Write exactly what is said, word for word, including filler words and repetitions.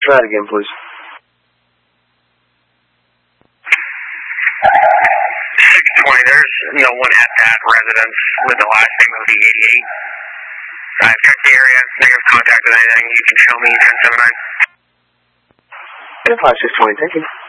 Try it again, please. six twenty, there's no one at that residence with the last name of the eighty-eight. I've checked the area, negative contact with anything. You can show me ten seven nine. five six twenty, thank you.